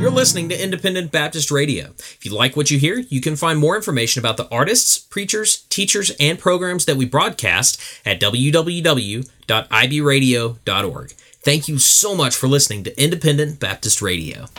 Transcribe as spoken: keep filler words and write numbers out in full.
You're listening to Independent Baptist Radio. If you like what you hear, you can find more information about the artists, preachers, teachers, and programs that we broadcast at w w w dot i b radio dot org. Thank you so much for listening to Independent Baptist Radio.